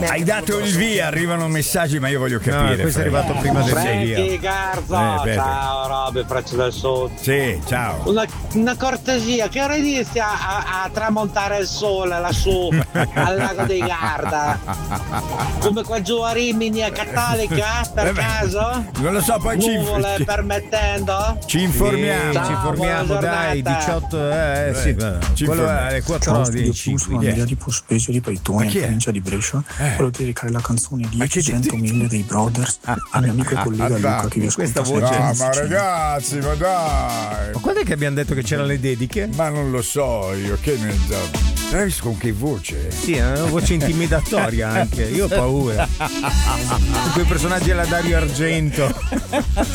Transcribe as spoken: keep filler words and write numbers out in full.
Hai dato il via, arrivano messaggi, ma io voglio capire. No, questo è arrivato prima del via. Frankie Garza, Eh, ciao Roby, Prezzo del Sud. Sì, ciao. Una, una cortesia, che ora inizi a, a, a tramontare il sole lassù al lago dei Garda? Come qua giù a Rimini a Cattolica, per Eh beh, caso? non lo so, poi ci, Nuvole ci, permettendo? ci informiamo. Sì, ci informiamo, buona dai, giornata. diciotto, eh, eh, sì, beh, ci quello informiamo. è alle quattro Ciao, no, studio di tu, cinque. sono Andrea di Pospesio di Paitone, Ma chi in è? provincia di Brescia. Eh. Volevo dedicare la canzone di Ma che centomila dei Brothers al mio amico e collega ah, Luca che vi ascolta questa voce- sempre in No, ma Sicilia. ragazzi, ma dai. Ma quando è che abbiamo detto che c'erano le dediche? Ma non lo so io, che ne so. Travis con che voce? Sì, è una voce intimidatoria anche. Io ho paura. Con quei personaggi alla Dario Argento.